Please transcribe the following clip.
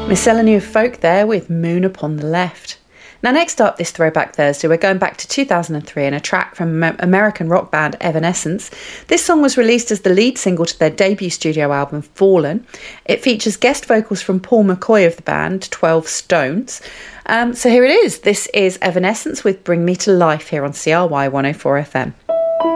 Miscellany of Folk there with Moon Upon the Left. Now next up this Throwback Thursday, we're going back to 2003 and a track from American rock band Evanescence. This song was released as the lead single to their debut studio album Fallen. It features guest vocals from Paul McCoy of the band 12 Stones. So here it is. This is Evanescence with Bring Me to Life here on CRY 104 FM.